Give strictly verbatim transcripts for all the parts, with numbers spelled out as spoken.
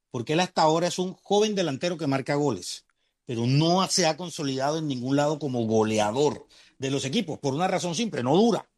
porque él hasta ahora es un joven delantero que marca goles, pero no se ha consolidado en ningún lado como goleador de los equipos, por una razón simple, no dura.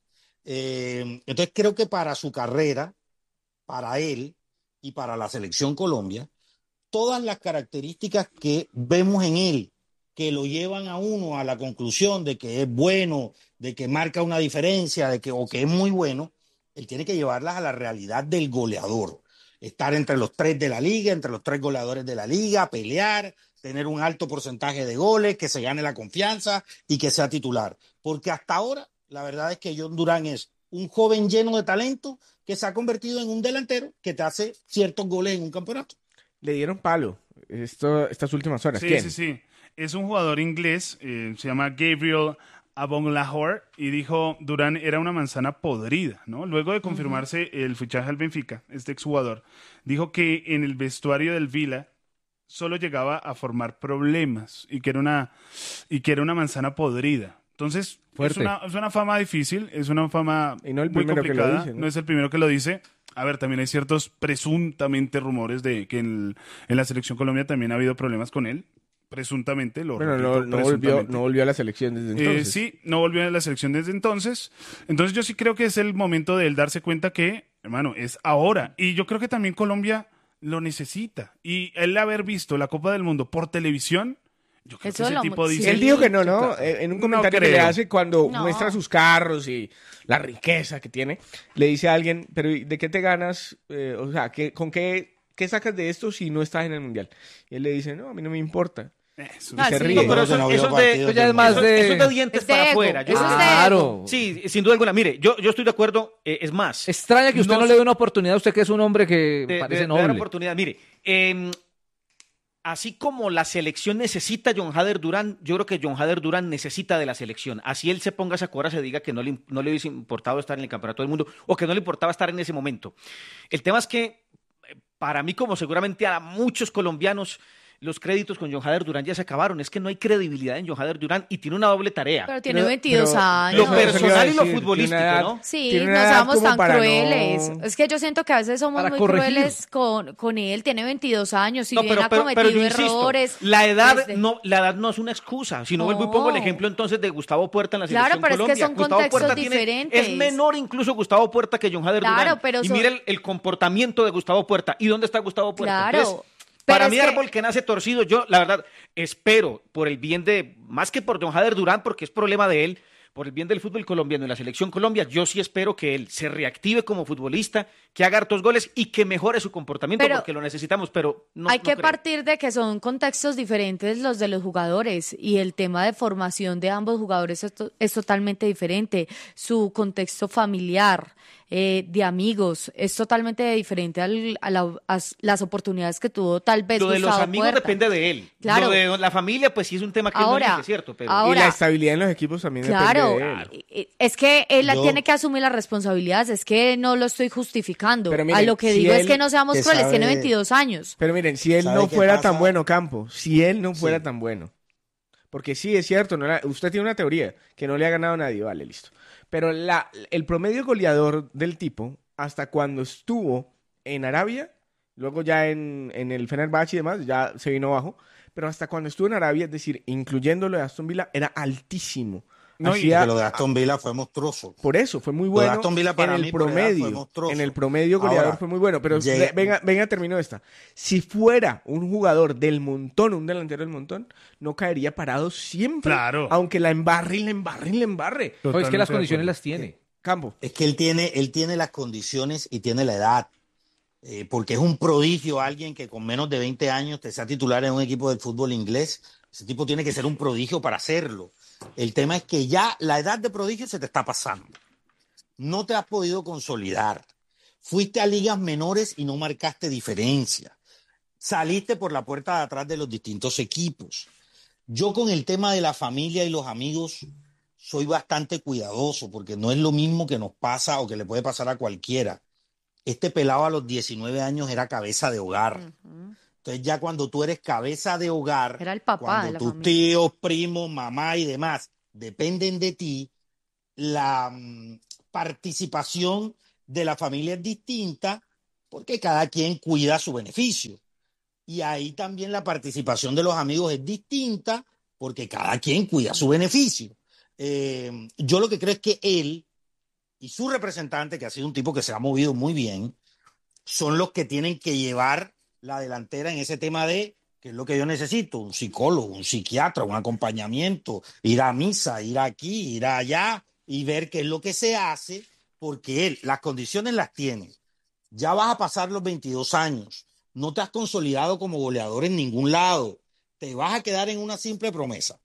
Eh, entonces creo que para su carrera, para él y para la selección Colombia, todas las características que vemos en él, que lo llevan a uno a la conclusión de que es bueno, de que marca una diferencia, de que, o que es muy bueno, él tiene que llevarlas a la realidad del goleador. Estar entre los tres de la liga, entre los tres goleadores de la liga, pelear, tener un alto porcentaje de goles, que se gane la confianza y que sea titular. Porque hasta ahora, la verdad es que John Durán es un joven lleno de talento que se ha convertido en un delantero que te hace ciertos goles en un campeonato. Le dieron palo esto, estas últimas horas. Sí, ¿Quién? sí, sí. Es un jugador inglés, eh, se llama Gabriel Agbonlahor, y dijo Durán era una manzana podrida, ¿no? Luego de confirmarse uh-huh. el fichaje al Benfica, este exjugador, dijo que en el vestuario del Vila solo llegaba a formar problemas y que era una, y que era una manzana podrida. Entonces, es una, es una fama difícil, es una fama y no el muy primero complicada, que lo dice, ¿no? no es el primero que lo dice. A ver, también hay ciertos presuntamente rumores de que en, en la selección Colombia también ha habido problemas con él. Presuntamente, lo bueno, repito, no, no, presuntamente. Volvió, no volvió a la selección desde entonces. Eh, sí, no volvió a la selección desde entonces. Entonces yo sí creo que es el momento de él darse cuenta que, hermano, es ahora. Y yo creo que también Colombia lo necesita. Y él haber visto la Copa del Mundo por televisión, yo creo Eso que ese lo- tipo sí. dice... Él dijo que no, ¿no? En un comentario No que le creo. hace cuando No. muestra sus carros y la riqueza que tiene, le dice a alguien, pero ¿y ¿de qué te ganas? Eh, o sea, ¿qué, ¿con qué, qué sacas de esto si no estás en el Mundial? Y él le dice, no, a mí no me importa. Eso, Ah, se sí. ríe. No, pero No, eso, no eso vio es de, partidos Eso ya es del más eso, de... eso es de dientes Es de para ego. afuera. Yo Eso creo es que- de Claro. Sí, sin duda alguna. Mire, yo, yo estoy de acuerdo. eh, es más, Extraña que usted no, No- le dé una oportunidad a usted que es un hombre que de, parece de- de dar noble. oportunidad. Mire, eh, así como la selección necesita a John Hader Durán, yo creo que John Hader Durán necesita de la selección. Así él se ponga esa cuerda, se diga que no le, no le hubiese importado estar en el campeonato del mundo o que no le importaba estar en ese momento. El tema es que, eh, para mí, como seguramente a muchos colombianos, los créditos con John Hader Durán ya se acabaron. Es que no hay credibilidad en John Hader Durán y tiene una doble tarea. Pero tiene Pero- veintidós pero- años. Lo Eso- eso le iba a personal y lo decir, futbolístico, tiene una edad- ¿no? Sí, Tiene no una edad seamos como tan para no- crueles. Es que yo siento que a veces somos Para muy corregir. crueles con, con él. Tiene veintidós años y No, bien pero, ha pero, cometido pero yo insisto, errores. la edad, desde- no, la edad no es una excusa. Si no, No. vuelvo y pongo el ejemplo entonces de Gustavo Puerta en la Claro, selección pero es que Colombia. son Gustavo contextos Puerta tiene- diferentes. es menor incluso Gustavo Puerta que John Hader Claro, Durán. pero y son- mire el, el comportamiento de Gustavo Puerta. ¿Y dónde está Gustavo Puerta? Claro. Entonces, Pero para es mí, que- árbol que nace torcido, yo, la verdad, espero por el bien de, más que por John Hader Durán, porque es problema de él, por el bien del fútbol colombiano y la selección Colombia, yo sí espero que él se reactive como futbolista, que haga hartos goles y que mejore su comportamiento, Pero porque lo necesitamos, pero no Hay no que creo. partir de que son contextos diferentes los de los jugadores y el tema de formación de ambos jugadores es, to- es totalmente diferente. Su contexto familiar, eh, de amigos, es totalmente diferente al- a, la- a las oportunidades que tuvo tal vez Lo de los Gustavo amigos Puerta. depende de él. Claro. Lo de la familia, pues sí es un tema que él Ahora, no elige, ¿cierto? Pero ahora- Y la estabilidad en los equipos también Claro, depende de él. eh, es que él la Yo- tiene que asumir las responsabilidades, es que no lo estoy justificando. Pero a miren, lo que si digo es él- que no seamos que crueles, tiene sabe- veintidós años. Pero miren, si él ¿Sabe no qué fuera pasa? tan bueno, Campo, si él no fuera Sí. tan bueno, porque sí es cierto, no era- usted tiene una teoría que no le ha ganado a nadie, vale, listo. Pero la, el promedio goleador del tipo, hasta cuando estuvo en Arabia, luego ya en, en el Fenerbahce y demás, ya se vino abajo, pero hasta cuando estuvo en Arabia, es decir, incluyendo lo de Aston Villa, era altísimo. No, y Hacía- Que lo de Aston Villa fue monstruoso. Por eso, fue muy Lo de bueno Aston Villa para en mí el por edad fue promedio. monstruoso. En el promedio goleador Ahora, fue muy bueno. Pero llega- ve- venga, venga, termino esta. Si fuera un jugador del montón, un delantero del montón, no caería parado siempre. Claro. Aunque la embarre y la embarre y la embarre. No, es que las Totalmente de condiciones acuerdo. las tiene. Campo. Es que él tiene, él tiene las condiciones y tiene la edad. Eh, porque es un prodigio alguien que con menos de veinte años te sea titular en un equipo del fútbol inglés. Ese tipo tiene que ser un prodigio para hacerlo. El tema es que ya la edad de prodigio se te está pasando. No te has podido consolidar. Fuiste a ligas menores y no marcaste diferencia. Saliste por la puerta de atrás de los distintos equipos. Yo con el tema de la familia y los amigos soy bastante cuidadoso porque no es lo mismo que nos pasa o que le puede pasar a cualquiera. Este pelado a los diecinueve años era cabeza de hogar. Ujú. Entonces ya cuando tú eres cabeza de hogar, Era el papá cuando de la tus familia. tíos, primos, mamá y demás dependen de ti, la mm, participación de la familia es distinta porque cada quien cuida su beneficio. y ahí también la participación de los amigos es distinta porque cada quien cuida su beneficio. Eh, yo lo que creo es que él y su representante, que ha sido un tipo que se ha movido muy bien, son los que tienen que llevar la delantera en ese tema de qué es lo que yo necesito, un psicólogo, un psiquiatra, un acompañamiento, ir a misa, ir aquí, ir allá y ver qué es lo que se hace, porque él, las condiciones las tiene. Ya vas a pasar los veintidós años, no te has consolidado como goleador en ningún lado, te vas a quedar en una simple promesa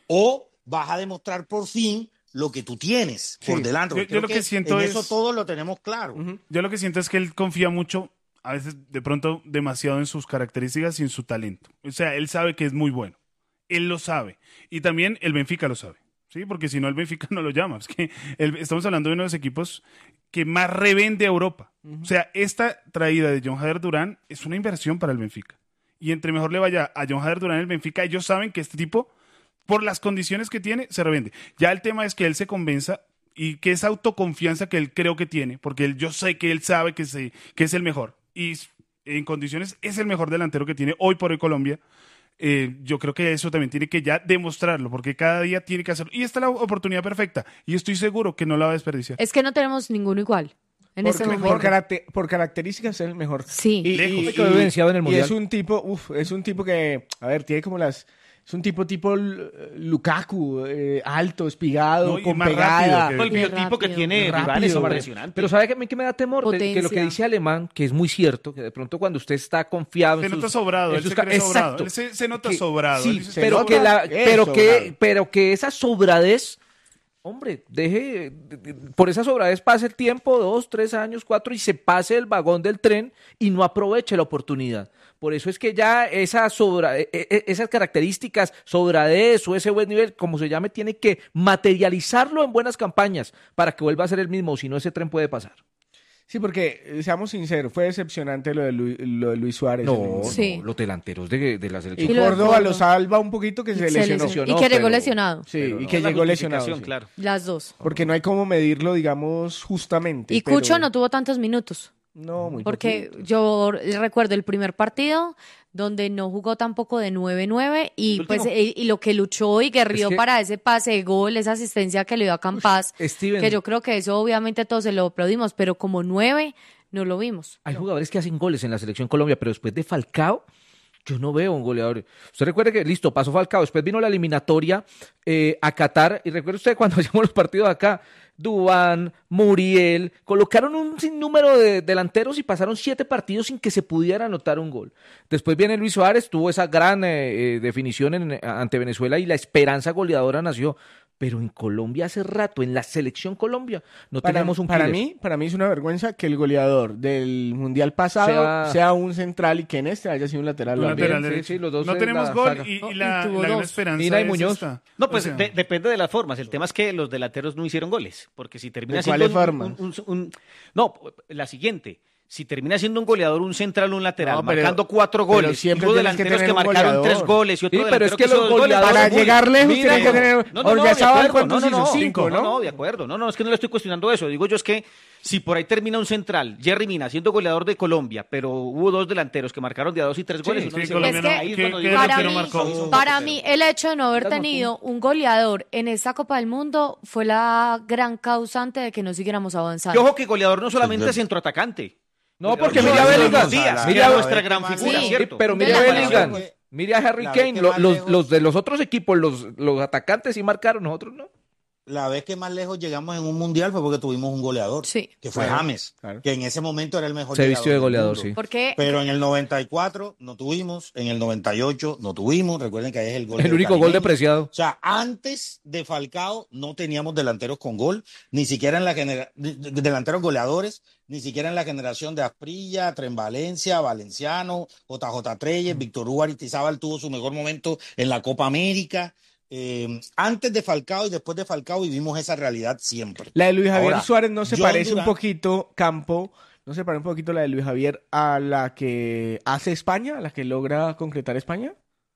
o vas a demostrar por fin lo que tú tienes por Sí, delante. yo- yo Creo lo que que siento en es- eso todos lo tenemos claro. Ujú. Yo lo que siento es que él confía mucho, a veces de pronto demasiado en sus características y en su talento. O sea, él sabe que es muy bueno. Él lo sabe. Y también el Benfica lo sabe. ¿Sí? Porque si no, el Benfica no lo llama. Es que el- estamos hablando de uno de los equipos que más revende a Europa. O sea, esta traída de John Hader Durán es una inversión para el Benfica. Y entre mejor le vaya a John Hader Durán el Benfica, ellos saben que este tipo, por las condiciones que tiene, se revende. Ya el tema es que él se convenza y que esa autoconfianza que él creo que tiene, porque él, yo sé que él sabe que, se, que es el mejor. Y en condiciones es el mejor delantero que tiene hoy por hoy Colombia. Eh, yo creo que eso también tiene que ya demostrarlo, porque cada día tiene que hacerlo. Y esta es la oportunidad perfecta. Y estoy seguro que no la va a desperdiciar. Es que no tenemos ninguno igual en Por, este por momento. caracter- por características es el mejor. Sí. Y, Lejos. y- Hay que haber evidenciado en el y Mundial. es un tipo, uf, es un tipo que, a ver, tiene como las... Es un tipo tipo L- Lukaku, eh, alto, espigado, No, y con más pegada. rápido El Qué biotipo que rápido. tiene Rápido, Durán es hombre. impresionante. Pero ¿sabe qué, qué me da temor? De- que lo que Potencia. dice Alemán, que es muy cierto, que de pronto cuando usted está confiado Se en nota sus- sobrado, en él sus se ca- cree sobrado. Exacto. Él se, se nota Que- sobrado. Sí, Él dice, se pero nota que, la, que es pero, que, sobrado. pero que esa sobradez, hombre, deje, por esa sobradez pase el tiempo, dos, tres años, cuatro, y se pase el vagón del tren y no aproveche la oportunidad. Por eso es que ya esa sobra, e- e- esas características, sobradez o ese buen nivel, como se llame, tiene que materializarlo en buenas campañas para que vuelva a ser el mismo, si no ese tren puede pasar. Sí, porque, eh, seamos sinceros, fue decepcionante lo de, Lu- lo de Luis Suárez. No, Sí. no, los delanteros de, de la Y selección. Y lo de Córdoba Córdoba. lo salva un poquito que se Se lesionó. lesionó. lesionó, Y que llegó pero- lesionado. Sí, Pero y no. que La llegó lesionado. justificación, Sí. claro. Las dos. Porque no hay cómo medirlo, digamos, justamente. Y pero- Cucho no tuvo tantos minutos. No, muy Porque poquito. yo recuerdo el primer partido donde no jugó tampoco de nueve nueve y El pues último. y, y lo que luchó y guerrió Es que- para ese pase de gol, esa asistencia que le dio a Campas, Steven, que yo creo que eso obviamente todos se lo aplaudimos, pero como nueve no lo vimos. hay jugadores que hacen goles en la selección Colombia, pero después de Falcao, yo no veo un goleador. Usted recuerde que, listo, pasó Falcao, después vino la eliminatoria eh, a Qatar, y recuerde usted cuando hacíamos los partidos acá, Duván, Muriel, colocaron un sinnúmero de delanteros y pasaron siete partidos sin que se pudiera anotar un gol. Después viene Luis Suárez, tuvo esa gran eh, eh, definición en- ante Venezuela y la esperanza goleadora nació. Pero en Colombia hace rato, en la selección Colombia, no Para, tenemos un para killer. mí, para mí es una vergüenza que el goleador del mundial pasado Sea- sea, un central y que en este haya sido un lateral. Un también. lateral sí, derecho. sí, los dos no en tenemos la gol saga. y, y No, y la, tuvo la gran dos. esperanza Nina y es Muñoz. esta. No, pues O sea, de- depende de las formas. El tema es que los delanteros no hicieron goles. Porque si termina ¿De siendo cuáles un- formas? un- un- un- no, la siguiente. Si termina siendo un goleador, un central, un lateral, No, pero- marcando cuatro pero goles, siempre y hubo tienes que delanteros que, tener un marcaron goleador. tres goles y otro Sí, pero delantero es que hizo los dos goles, goleadores- Para muy- llegar lejos Mira, tienen que tener... no, no, no, ya de saben acuerdo, cuántos no, no, hizo, no, cinco, no, ¿no? no, de acuerdo. No, no, es que no le estoy cuestionando eso. Digo yo es que si por ahí termina un central, Jerry Mina siendo goleador de Colombia, pero hubo dos delanteros que marcaron de a dos y tres goles. sí, uno dice, Colombia bueno, no- ahí es ¿qué- cuando qué digo, Para delantero mí, marcó? para mí, el hecho de no haber Las marcó. tenido un goleador en esta Copa del Mundo fue la gran causante de que no siguiéramos Y avanzando. ojo que goleador no solamente Yo- es centroatacante. No, Goleador porque no mire a solamente Bellingham. es Díaz, Mire que a era Be- nuestra gran Sí, figura, sí, ¿cierto? Pero mire De a la Bellingham, pareció- mire a Harry la vez Kane, que lo- más los, lejos- los de los otros equipos, los, los atacantes sí marcaron, nosotros no. La vez que más lejos llegamos en un mundial fue porque tuvimos un goleador, Sí. que fue Claro, James, claro. que en ese momento era el mejor Se vistió de del goleador, mundo. sí. Porque Pero en el noventa y cuatro no tuvimos, en el noventa y ocho no tuvimos, recuerden que ahí es el gol El del único gol caribeño. depreciado. O sea, antes de Falcao no teníamos delanteros con gol, ni siquiera en la genera de- de- delanteros goleadores, ni siquiera en la generación de Asprilla, Tren Valencia, Valenciano, J J Treyes, Víctor Hugo Aristizábal tuvo su mejor momento en la Copa América. Eh, antes de Falcao y después de Falcao vivimos esa realidad siempre. La de Luis Javier Ahora, Suárez no se John parece Durán- un poquito, Campo, no se parece un poquito la de Luis Javier a la que hace España, a la que logra concretar España.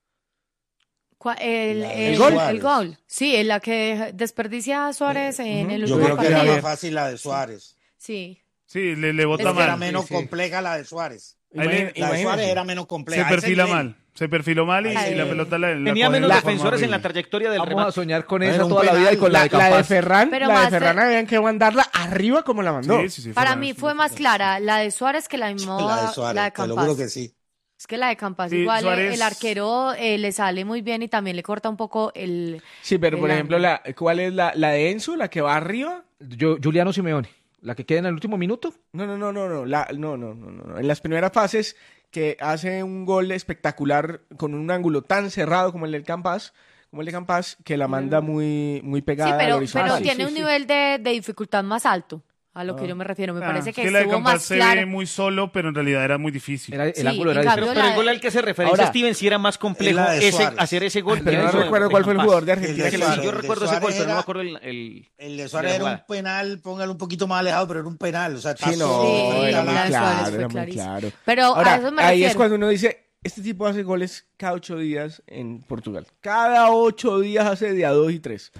cua- el, La de el, gol. el gol. Sí, en la que desperdicia a Suárez en el Yo último creo que era partido. más fácil la de Suárez. Sí. Sí, le, le bota Es que mal. Era menos Sí, sí. compleja la de Suárez. Ahí le- La de Imagínese. Suárez era menos compleja. Se a ese perfila nivel. mal. Se perfiló mal y, Ay, y la pelota la, la Tenía coge menos de una forma defensores en la horrible. trayectoria del Vamos a remate. soñar con Era esa un toda la penal. vida y con la, La, de la de Campas. Ferran, Pero la de más Ferran de- habían que mandarla arriba como la mandó. Sí, sí, sí, Para fue- mí fue más clara la de Suárez que la misma La de Suárez, la de te lo Campas. juro que sí. Es que la de Campas Sí, igual, eh, Suárez- el arquero eh, le sale muy bien y también le corta un poco el... Sí, pero por el ejemplo, ángulo. la, ¿cuál es la, la de Enzo, la que va arriba? Yo, Juliano Simeone, la que queda en el último minuto. No, no, no, no, no, la, no, no, no, no, no. En las primeras fases que hace un gol espectacular con un ángulo tan cerrado como el del Campas, como el de Campas, que la manda muy, muy Sí, pegada al pero, horizonte. pero Sí, tiene sí, un sí. nivel de, de dificultad más alto, a lo que Ah. yo me refiero. Me Ah, parece es que la de estuvo Campas más se claro. ve muy solo, pero en realidad era muy difícil. Era, el Sí, ángulo en era cambio, diferente. Pero la el gol de- al que se referencia Ahora, Steven sí era más complejo la de ese, Suárez. hacer ese gol. Pero que no eso de- recuerdo de cuál fue el Campas. jugador de El Argentina de que Sí, le Suárez, yo el de recuerdo ese gol, Suárez pero no me era- acuerdo el... el- El de de Suárez la era un jugada. penal, póngalo un poquito más alejado, pero era un penal. O sea, está Sí, no, solo, Sí, era la muy de Suárez claro, fue era muy clarísimo. claro. Pero Ahora, a eso me ahí refiero. es cuando uno dice, este tipo hace goles cada ocho días en Portugal. Cada ocho días hace de a dos y tres.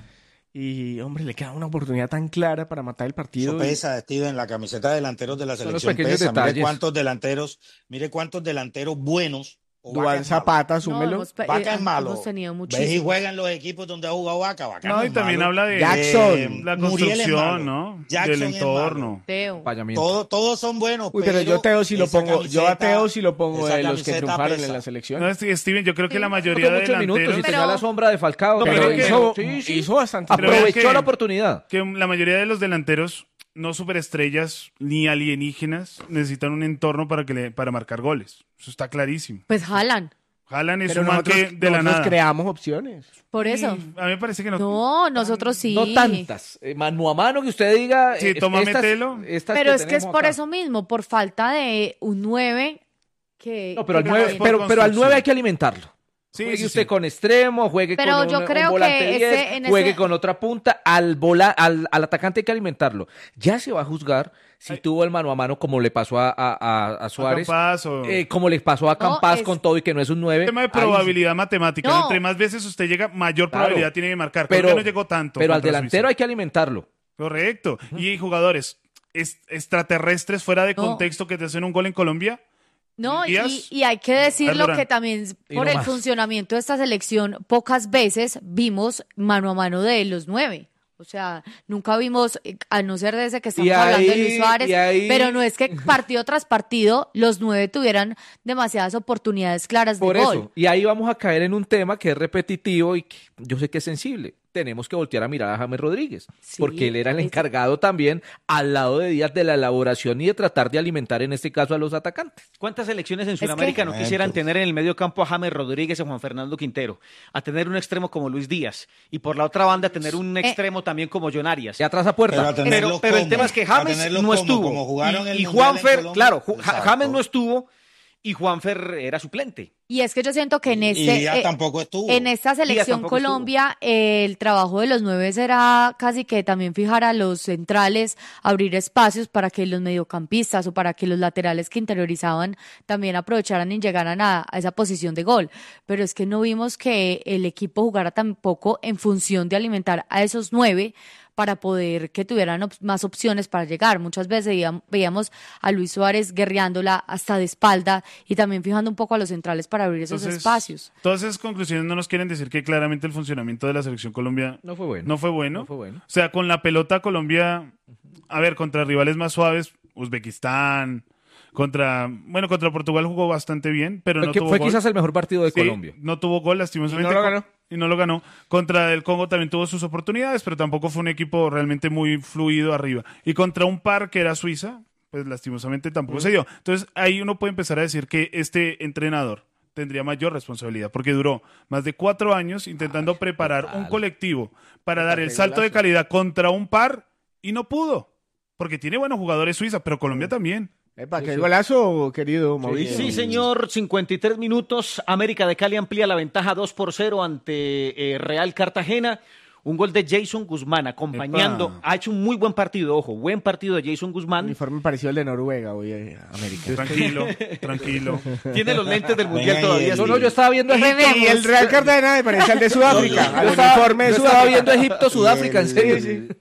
Y, hombre, le queda una oportunidad tan clara para matar el partido. Eso y- pesa, Steven, la camiseta de delanteros de la Son los selección pequeños pesa. Mire detalles. cuántos delanteros, mire cuántos delanteros buenos. o Vaca Duván es malo. Zapata, No, súmelo. hemos, pe- Vaca eh, es malo. hemos tenido Ves y muchísimo. juegan los equipos donde ha jugado Vaca. Vaca No, no y es también malo. habla de Jackson. la Muriel es construcción, malo. ¿no? Jackson Del es entorno. Teo. Fallamiento. Todo- todos son buenos. Uy, pero yo Teo sí lo esa pongo, yo a camiseta- Teo sí lo pongo esa de los que camiseta triunfaron pesa. en la selección. No, es- Steven, yo creo que la No mayoría fue de muchos minutos y delanteros... tenía Pero- la sombra de Falcao. No, pero pero es que- hizo, hizo, sí, sí. hizo bastante. Pero es Aprovechó que- la oportunidad. que la mayoría de los delanteros, no superestrellas ni alienígenas, necesitan un entorno para que le, para marcar goles. Eso está clarísimo. Pues jalan. Haaland es Pero un man nosotros, que de la nosotros nada. creamos opciones. Por eso. A mí me parece que no. No, nosotros sí. No tantas. Eh, mano a mano que usted diga. Sí, eh, toma, estas- mételo. estas Pero es que es tenemos por acá. eso mismo, por falta de un nueve que... No, pero al que nueve, también- por pero, pero al construcción. nueve hay que alimentarlo. Sí, Juegue sí, usted sí. con extremo, juegue Pero con yo un, creo un que volante ese- diez, en juegue ese- con otra punta, al, vola, al, al atacante hay que alimentarlo. Ya se va a juzgar si Ay. tuvo el mano a mano como le pasó a, a, a- a Suárez, Campas o- eh, como le pasó a No, Campas es- con todo y que no es un nueve. tema de Ahí sí. probabilidad matemática. ¿no? No. Entre más veces usted llega, mayor Claro. probabilidad tiene de marcar. Pero, Colombia no llegó tanto. pero al contra delantero Suiza. hay que alimentarlo. Correcto. Y jugadores es- extraterrestres fuera de No. contexto que te hacen un gol en Colombia. No, y, Díaz, y hay que decirlo Durán. que también Y por no el más. funcionamiento de esta selección, pocas veces vimos mano a mano de los nueve. O sea, nunca vimos, eh, a no ser de ese que estamos Y hablando de ahí- Luis Suárez, y ahí- pero no es que partido tras partido los nueve tuvieran demasiadas oportunidades claras de Por gol. eso. Y ahí vamos a caer en un tema que es repetitivo y que yo sé que es sensible. Tenemos que voltear a mirar a James Rodríguez, Sí, porque él era el es- encargado también al lado de Díaz de la elaboración y de tratar de alimentar en este caso a los atacantes. ¿Cuántas selecciones en que- Sudamérica no Bueno, quisieran pues. tener en el medio campo a James Rodríguez y a Juan Fernando Quintero? A tener un extremo como Luis Díaz. Y por la otra banda, tener un extremo también como John Arias. Y atrás a puerta. Pero a Pero, tenerlos pero el como, tema es que a James tenerlos no como, estuvo. como jugaron y el y Mundial en Juanfer, Colombia. claro, Ju- Ja- Exacto. James no estuvo y Juanfer era suplente. Y es que yo siento que en Y este... Díaz eh, tampoco estuvo. En esta selección tampoco estuvo. Colombia, eh, el trabajo de los nueve era casi que también fijar a los centrales, abrir espacios para que los mediocampistas o para que los laterales que interiorizaban también aprovecharan y llegaran a, a esa posición de gol. Pero es que no vimos que el equipo jugara tampoco en función de alimentar a esos nueve para poder que tuvieran op- más opciones para llegar. Muchas veces veíam- veíamos a Luis Suárez guerreándola hasta de espalda y también fijando un poco a los centrales para abrir esos Entonces, espacios. Todas esas conclusiones no nos quieren decir que claramente el funcionamiento de la selección Colombia No fue bueno. no fue bueno. No fue bueno. O sea, con la pelota Colombia, a ver, contra rivales más suaves, Uzbekistán, contra, bueno, contra Portugal jugó bastante bien, pero no que tuvo fue gol. quizás el mejor partido de Sí, Colombia. no tuvo gol, lastimosamente. Y no lo ganó. Y no lo ganó. Contra el Congo también tuvo sus oportunidades, pero tampoco fue un equipo realmente muy fluido arriba. Y contra un par que era Suiza, pues lastimosamente tampoco se dio. Entonces ahí uno puede empezar a decir que este entrenador tendría mayor responsabilidad, porque duró más de cuatro años intentando preparar un colectivo para dar el salto de calidad contra un par y no pudo. Porque tiene buenos jugadores Suiza, pero Colombia también. Epa, qué golazo, querido Mauricio. Sí, señor, cincuenta y tres minutos. América de Cali amplía la ventaja dos por cero ante eh, Real Cartagena. Un gol de Jason Guzmán acompañando. Epa. Ha hecho un muy buen partido, ojo, buen partido de Jason Guzmán. Uniforme parecido al de Noruega, hoy eh, América. Tranquilo, tranquilo. Tiene los lentes del Mundial Venga, todavía. y No, el- no, yo estaba viendo Egipto. Y el Real Cartagena me parece al de Sudáfrica, Yo al estaba, uniforme de yo estaba Sudáfrica. viendo Egipto, Sudáfrica, en serio. Sí, sí.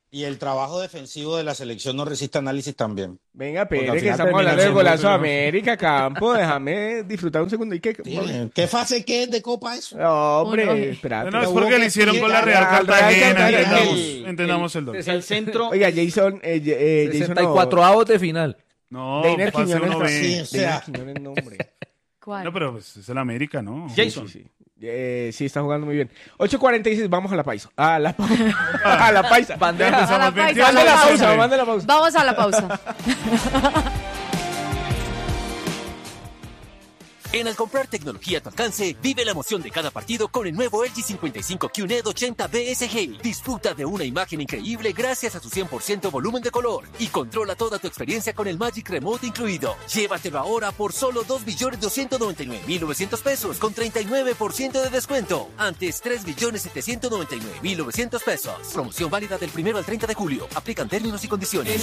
Y el trabajo defensivo de la selección no resiste análisis también. Venga, Porque Pere, al que final estamos termina hablando del siendo golazo de otro. América, Campo. Déjame disfrutar un segundo. ¿Y qué? Sí, ¿qué fase qué es de Copa eso? No, hombre, Uno. espérate. No, es hubo porque que le hicieron con la explicar Real al Real Cartagena. Cartagena Entendamos, el- entendamos el doble. El centro. Oiga, Jason, eh, eh, Jason sesenta y cuatro avos de final. No, Deiner fase Quiñones uno está- B. Sí, o sea, Deiner Quiñones, no, hombre. ¿Cuál? No, pero pues, es el América, ¿no? Jason. Sí, sí. Eh, sí, está jugando muy bien. ocho cuarenta y seis, vamos a la paisa. A la, pa- a la paisa. Bandeja. A la Empezamos paisa, veintiocho a la Mande la a pausa, doce. mande la pausa. Vamos a la pausa. En al comprar tecnología a tu alcance, vive la emoción de cada partido con el nuevo L G cincuenta y cinco Q N E D ochenta B S G. Disfruta de una imagen increíble gracias a su cien por ciento volumen de color y controla toda tu experiencia con el Magic Remote incluido. Llévatelo ahora por solo dos millones doscientos noventa y nueve mil novecientos pesos con treinta y nueve por ciento de descuento. Antes tres millones setecientos noventa y nueve mil novecientos pesos. Promoción válida del primero al treinta de julio. Aplican términos y condiciones.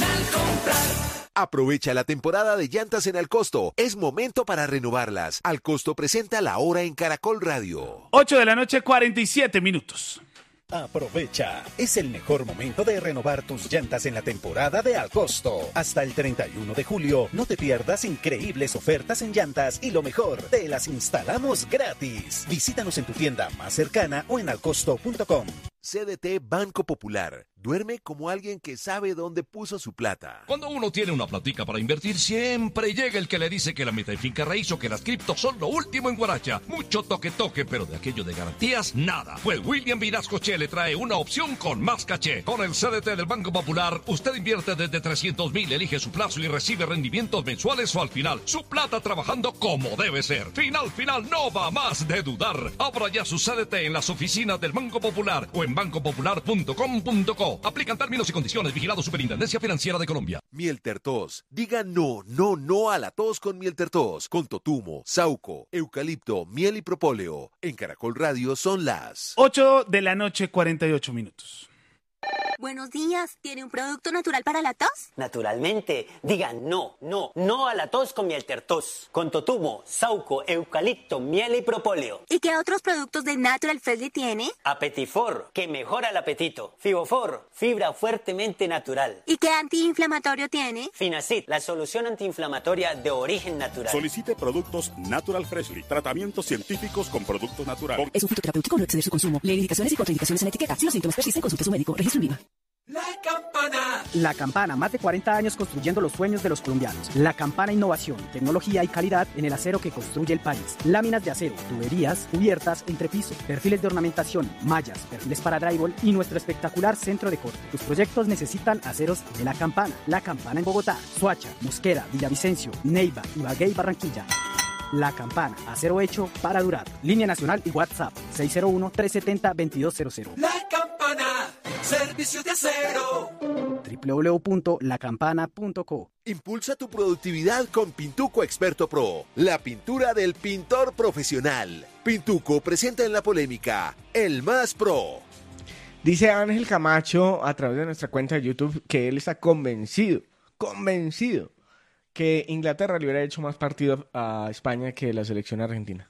Aprovecha la temporada de llantas en Alcosto. Es momento para renovarlas. Alcosto presenta La Hora en Caracol Radio. ocho de la noche, cuarenta y siete minutos. Aprovecha, es el mejor momento de renovar tus llantas en la temporada de Alcosto. Hasta el treinta y uno de julio, no te pierdas increíbles ofertas en llantas y lo mejor, te las instalamos gratis. Visítanos en tu tienda más cercana o en alcosto punto com. C D T Banco Popular. Duerme como alguien que sabe dónde puso su plata. Cuando uno tiene una platica para invertir, siempre llega el que le dice que la meta y finca raíz o que las criptos son lo último en Guaracha. Mucho toque toque, pero de aquello de garantías, nada. Pues William Vinascoche le trae una opción con más caché. Con el C D T del Banco Popular, usted invierte desde trescientos mil, elige su plazo y recibe rendimientos mensuales o al final. Su plata trabajando como debe ser. Final, final, no va más de dudar. Abra ya su C D T en las oficinas del Banco Popular o en banco popular punto com punto co. Aplican términos y condiciones. Vigilado Superintendencia Financiera de Colombia. Mieltertos. Diga no, no, no a la tos con Mieltertos. Con totumo, sauco, eucalipto, miel y propóleo. En Caracol Radio son las... ocho de la noche, cuarenta y ocho minutos. Buenos días, ¿tiene un producto natural para la tos? Naturalmente, digan no, no, no a la tos con Mieltertos. Con totumo, sauco, eucalipto, miel y propóleo. ¿Y qué otros productos de Natural Freshly tiene? Apetifor, que mejora el apetito. Fibofor, fibra fuertemente natural. ¿Y qué antiinflamatorio tiene? Finacid, la solución antiinflamatoria de origen natural. Solicite productos Natural Freshly, tratamientos científicos con productos naturales. Es un fitoterapéutico, no exceder su consumo. Lee indicaciones y contraindicaciones en la etiqueta. Si los síntomas persisten, consulte a su médico. Registro en Viva. La Campana. La Campana, más de cuarenta años construyendo los sueños de los colombianos. La Campana, innovación, tecnología y calidad en el acero que construye el país. Láminas de acero, tuberías, cubiertas, entrepiso, perfiles de ornamentación, mallas, perfiles para drywall y nuestro espectacular centro de corte. Tus proyectos necesitan aceros de La Campana. La Campana en Bogotá, Soacha, Mosquera, Villavicencio, Neiva, Ibagué y Barranquilla. La Campana, acero hecho para durar. Línea nacional y WhatsApp seis cero uno, tres siete cero, dos dos cero cero. La Campana, servicio de acero. doble u doble u doble u punto la campana punto co. Impulsa tu productividad con Pintuco Experto Pro, la pintura del pintor profesional. Pintuco presenta en la polémica El Más Pro. Dice Ángel Camacho a través de nuestra cuenta de YouTube que él está convencido, convencido, que Inglaterra le hubiera hecho más partidos a España que la selección argentina.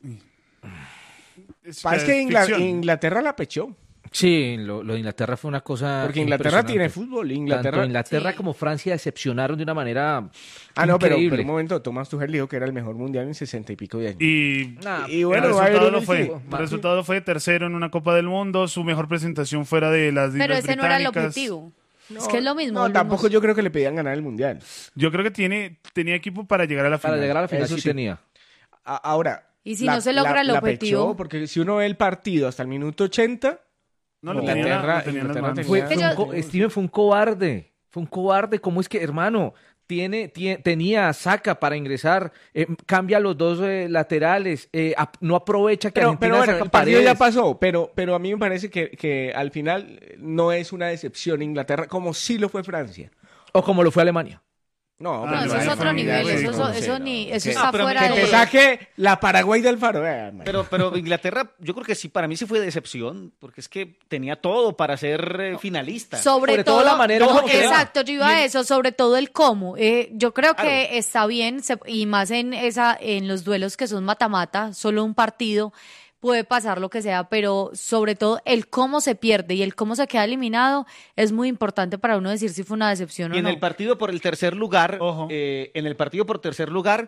Es Parece que Ingla- Inglaterra la pechó. Sí, lo, lo de Inglaterra fue una cosa Porque Inglaterra impresionante. tiene fútbol. Inglaterra, Tanto Inglaterra Sí. como Francia decepcionaron de una manera Ah, no, pero, increíble. pero un momento, Thomas Tuchel dijo que era el mejor mundial en sesenta y pico de años. Y, Nah, y bueno, el va a haber resultado, un no fue, equipo. el resultado fue tercero en una Copa del Mundo, su mejor presentación fuera de las Islas Pero ese no era el Británicas. objetivo. es que es lo mismo. No, volvemos. tampoco yo creo que le pedían ganar el mundial. Yo creo que tiene, tenía equipo para llegar a la final. Para llegar a la final Eso sí sí. tenía. A- ahora. Y si no se logra el la objetivo. pechó, porque si uno ve el partido hasta el minuto ochenta. No, lo tenía, Inglaterra- lo tenía en las Inglaterra manos. Fue, tenía- fue un co- Steven fue un cobarde. Fue un cobarde. ¿Cómo es que, hermano? Tiene, tie- tenía a Saka para ingresar, eh, cambia los dos eh, laterales, eh, ap- no aprovecha que Pero, Argentina pero bueno, saca el partido ya paredes. pasó, pero, pero a mí me parece que, que al final no es una decepción Inglaterra como sí lo fue Francia. O como lo fue Alemania. No, Ah, No, eso es otro nivel. Eso, eso, eso ni, eso Que- está Ah, pero fuera Que no, te de. saque la Paraguay del Faro. eh, man. Pero, pero Inglaterra, yo creo que sí, para mí sí fue decepción, porque es que tenía todo para ser eh, finalista. Sobre, Sobre todo la manera no, como queda. exacto, yo iba a eso, sobre todo el cómo. Eh, yo creo Claro. que está bien, se- y más en esa, en los duelos que son mata-mata, solo un partido, puede pasar lo que sea, pero sobre todo el cómo se pierde y el cómo se queda eliminado es muy importante para uno decir si fue una decepción Y o en no. el partido por el tercer lugar, eh, en el partido por tercer lugar,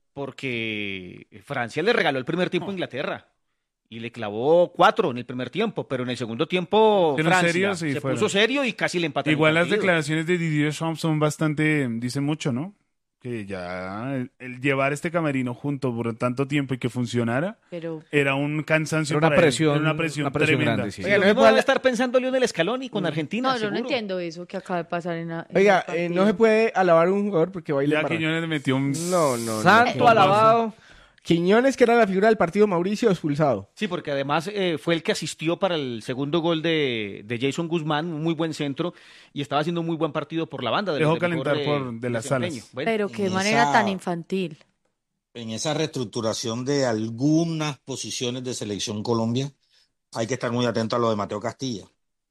porque Francia le regaló el primer tiempo a Inglaterra y le clavó cuatro en el primer tiempo, pero en el segundo tiempo Pero en Francia serio, sí, se fueron. puso serio y casi le empató. Igual el las partido. declaraciones de Didier Deschamps son bastante, dicen mucho, ¿no? Que ya el, el llevar este camerino junto por tanto tiempo y que funcionara Pero... era un cansancio Era una para él, presión- era una presión, una presión tremenda. grande, sí. Oiga, no puede estar pensando Lionel Scaloni con Argentina, No, yo seguro. no entiendo eso que acaba de pasar en la. en Oiga, el eh, no partido. se puede alabar a un jugador porque va a ir Ya Quiñones metió un No, no, no. Santo alabado. Quiñones, que era la figura del partido, Mauricio, expulsado. Sí, porque además eh, fue el que asistió para el segundo gol de, de Jason Guzmán, un muy buen centro, y estaba haciendo un muy buen partido por la banda. de Dejó los de mejor, calentar eh, por de las desempeño. alas. Bueno, Pero qué en manera esa- tan infantil. En esa reestructuración de algunas posiciones de Selección Colombia, hay que estar muy atento a lo de Mateo Castilla,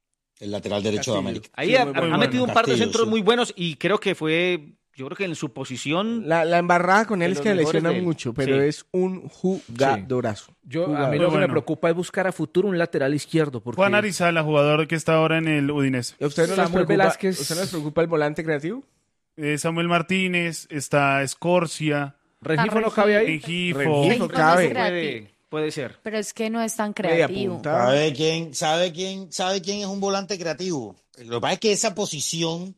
el lateral derecho Castillo. de América. ahí Sí, ha, muy ha bueno. metido un par de Castillo, centros sí. muy buenos y creo que fue, yo creo que en su posición... La, la embarrada con él De es los que mejores lesiona de él. mucho, pero Sí. es un jugadorazo. Yo, a mí Jugador. lo que me bueno. preocupa es buscar a futuro un lateral izquierdo. Porque Juan Arizala, jugador que está ahora en el Udinese. ¿A usted no, les Samuel preocupa, Velázquez. ¿usted no les preocupa el volante creativo? Eh, Samuel Martínez, está Escorcia, Rengifo no cabe ahí. Rengifo. Rengifo. Rengifo no cabe. es creativo, Puede, puede ser. pero es que no es tan Media creativo. punta. ¿Sabe quién, sabe quién, sabe quién es un volante creativo? Lo que pasa es que esa posición,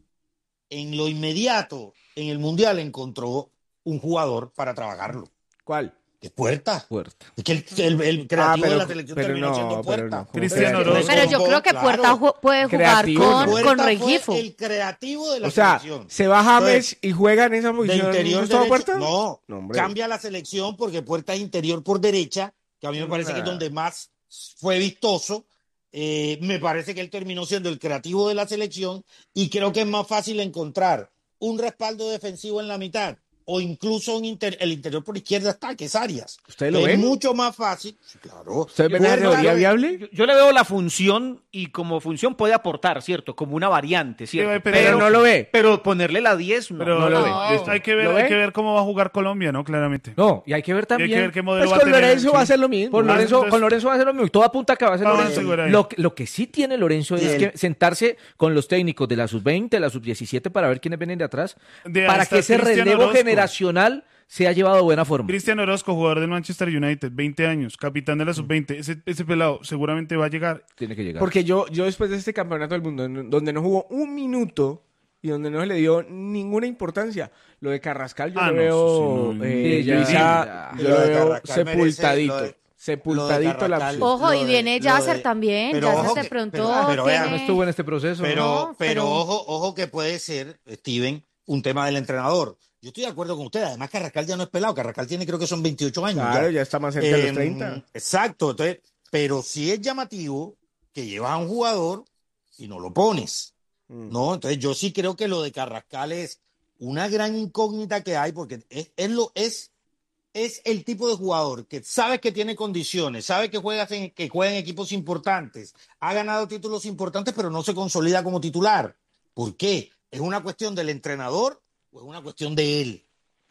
en lo inmediato, en el Mundial, encontró un jugador para trabajarlo. ¿Cuál? Que es Puerta. Puerta. Es que el, el- el creativo Ah, pero- de la selección pero terminó no, siendo pero Puerta. no, como Cristiano creativo. Orozco. Pero yo creo que Claro. Puerta ju- puede jugar Creativo, con, no. Puerta con fue Rengifo. el creativo de la O sea, selección. se va James Entonces, y juega en esa de posición. interior ¿Gustavo derecho, Puerta? no, No, hombre. cambia la selección porque Puerta es interior por derecha, que a mí me parece que es donde más fue vistoso. Eh, me parece que él terminó siendo el creativo de la selección y creo que es más fácil encontrar un respaldo defensivo en la mitad o incluso un inter- el interior por izquierda está, que es Arias. ¿Ustedes lo es ven? mucho más fácil. Sí, claro. ¿Ustedes ven esa Puerta- teoría viable? Yo, yo le veo la función y como función puede aportar, ¿cierto? Como una variante, ¿cierto? Sí, pero- Pero no lo ve. Pero ponerle la diez, no. Pero no lo ve. esto hay que ver, ¿Lo hay ve? que ver cómo va a jugar Colombia, ¿no? Claramente. No, y hay que ver Y hay también. que ver qué modelo Pues va a con tener. Lorenzo sí. va a ser lo mismo. Con Ah, Lorenzo, entonces- con Lorenzo va a hacer lo mismo. Todo apunta a que va a ser Ah, Lorenzo. seguro ahí. Lo, que- lo que sí tiene Lorenzo es Sí. que sentarse con los técnicos de la sub veinte, la sub diecisiete para ver quiénes vienen de atrás, De- para hasta que ese Cristian relevo Orozco. generacional se ha llevado de buena forma. Cristian Orozco, jugador del Manchester United, veinte años, capitán de la sub veinte. Ese, ese pelado seguramente va a llegar. Tiene que llegar. Porque yo, yo después de este campeonato del mundo, en- donde no jugó un minuto y donde no se le dio ninguna importancia, lo de Carrascal yo Ah, lo no, veo, eso sí, no, eh, sí, ya. Luisa, yo Lo lo de veo Carrascal merece- sepultadito. lo de- sepultadito lo de la Carrascal. opción. Ojo, Lo y de- viene lo Yasser de- también. pero Yasser ojo se que- preguntó. pero- pero vean, no tiene- estuvo en este proceso. Pero, No, pero, pero- ojo, ojo que puede ser, Steven, un tema del entrenador. Yo estoy de acuerdo con usted. Además, Carrascal ya no es pelado. Carrascal tiene, creo que son veintiocho años. Claro, ya está más cerca de los Em, treinta. Exacto. Entonces, pero sí es llamativo que llevas a un jugador y no lo pones. Mm. ¿No? Entonces, yo sí creo que lo de Carrascal es una gran incógnita que hay porque es, es, lo, es, es el tipo de jugador que sabe que tiene condiciones, sabe que juega en, que juega en equipos importantes, ha ganado títulos importantes, pero no se consolida como titular. ¿Por qué? ¿Es una cuestión del entrenador o es una cuestión de él?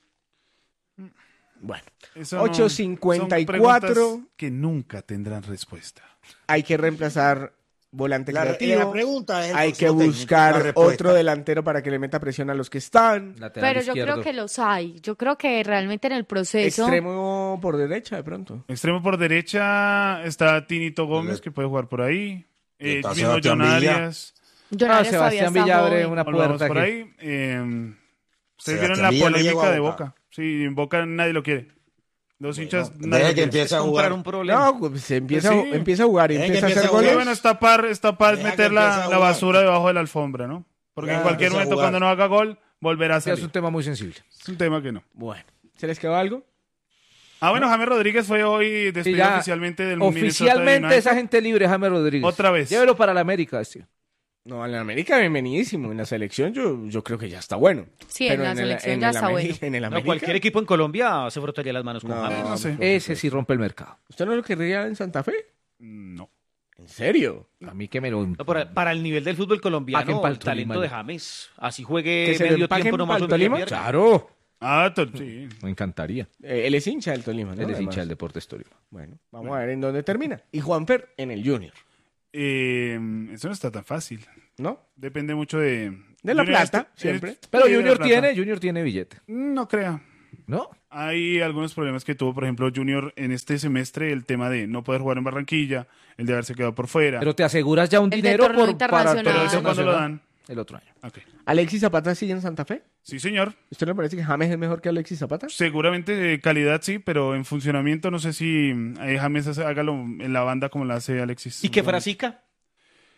Bueno, Eso no- ocho son cincuenta y preguntas cuatro. que nunca tendrán respuesta. Hay que reemplazar volante La, creativo. la pregunta es el Hay que próximo técnico, la buscar respuesta. otro delantero para que le meta presión a los que están. Lateral Pero yo izquierdo. creo que los hay. Yo creo que realmente en el proceso. Extremo por derecha, de pronto. Extremo por derecha está Tinito Gómez, que puede jugar por ahí. Eh, Está mismo Sebastián John Villa. Arias. John Ah, Arias todavía Sebastián está Villa abre joven. una Volvamos puerta por que- ahí. Eh, ustedes Sebastián vieron la Villa no llegó polémica a de Boca. Boca. Sí, en Boca nadie lo quiere. Los hinchas Deje nadie lo que quiere. empiece a Es jugar. comprar un problema. No, pues se empieza, Pues sí. a, empieza a jugar y Dejen que empieza a hacer empiece a Sí, goles. bueno, es tapar, es tapar, Deja que meter empiece a la, la jugar. basura debajo de la alfombra, ¿no? Porque Ya, en cualquier empieza a momento jugar. cuando no haga gol, volverá a Sí, es salir. un tema muy sensible. Es un tema que no. Bueno, ¿se les quedó algo? Ah, bueno, James Rodríguez fue hoy Sí, despedido ya oficialmente del Minnesota oficialmente United. esa gente libre, James Rodríguez. Otra vez. Llévelo para la América, este. No, en la América bienvenidísimo. En la selección yo, yo creo que ya está bueno. Sí, en Pero la el- selección en ya el está Ameri- bueno. En el No, América. cualquier equipo en Colombia se frotaría las manos con No, James. no sé. Ese sí rompe el mercado. ¿Usted no lo querría en Santa Fe? No. ¿En serio? A mí que me lo... No, para, para el nivel del fútbol Paquen colombiano, pa'l el talento Tolima, de ya. James. Así juegue ¿Que se lo medio empaquen tiempo nomás pa'l un día Tolima? pierda. Claro. Ah, to- sí. Me encantaría. Eh, él es hincha del Tolima, ¿no? Él es Además. hincha del Deportes Tolima. Bueno, vamos a ver en dónde termina. Y Juanfer en el Junior. Eh, eso no está tan fácil. ¿No? Depende mucho de... De la Junior plata, este- siempre. Pero Sí, de la Junior plata. tiene, Junior tiene billete. No crea. ¿No? Hay algunos problemas que tuvo, por ejemplo, Junior en este semestre, el tema de no poder jugar en Barranquilla, el de haberse quedado por fuera. Pero te aseguras ya un El de dinero torneo por, para internacional. Pero eso cuando lo dan. el otro año. Ok. ¿Alexis Zapata sigue en Santa Fe? Sí, señor. ¿Usted le parece que James es mejor que Alexis Zapata? Seguramente de calidad sí, pero en funcionamiento no sé si eh, James hace- hágalo en la banda como lo hace Alexis. ¿Y qué frasica?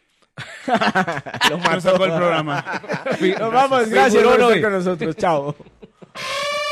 Lo Nos sacó el programa. Nos vamos, gracias por Figurón estar hoy. con nosotros. Chao.